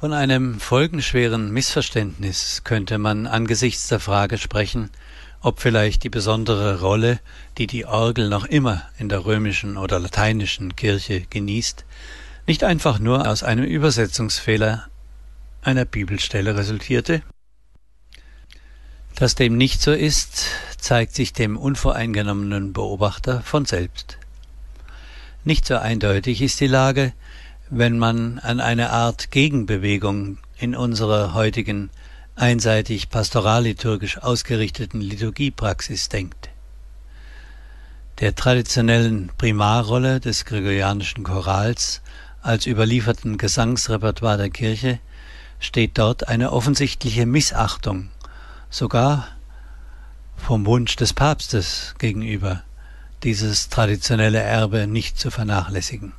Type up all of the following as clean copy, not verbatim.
Von einem folgenschweren Missverständnis könnte man angesichts der Frage sprechen, ob vielleicht die besondere Rolle, die die Orgel noch immer in der römischen oder lateinischen Kirche genießt, nicht einfach nur aus einem Übersetzungsfehler einer Bibelstelle resultierte. Dass dem nicht so ist, zeigt sich dem unvoreingenommenen Beobachter von selbst. Nicht so eindeutig ist die Lage, wenn man an eine Art Gegenbewegung in unserer heutigen einseitig pastoralliturgisch ausgerichteten Liturgiepraxis denkt. Der traditionellen Primarrolle des gregorianischen Chorals als überlieferten Gesangsrepertoire der Kirche steht dort eine offensichtliche Missachtung, sogar vom Wunsch des Papstes gegenüber, dieses traditionelle Erbe nicht zu vernachlässigen.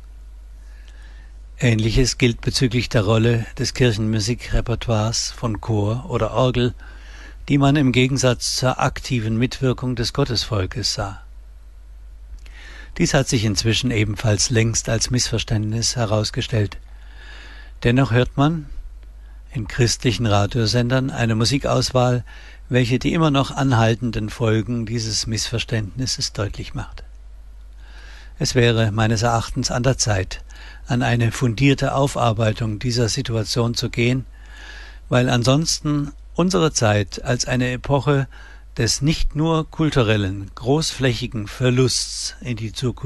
Ähnliches gilt bezüglich der Rolle des Kirchenmusikrepertoires von Chor oder Orgel, die man im Gegensatz zur aktiven Mitwirkung des Gottesvolkes sah. Dies hat sich inzwischen ebenfalls längst als Missverständnis herausgestellt. Dennoch hört man in christlichen Radiosendern eine Musikauswahl, welche die immer noch anhaltenden Folgen dieses Missverständnisses deutlich macht. Es wäre meines Erachtens an der Zeit, an eine fundierte Aufarbeitung dieser Situation zu gehen, weil ansonsten unsere Zeit als eine Epoche des nicht nur kulturellen, großflächigen Verlusts in die Zukunft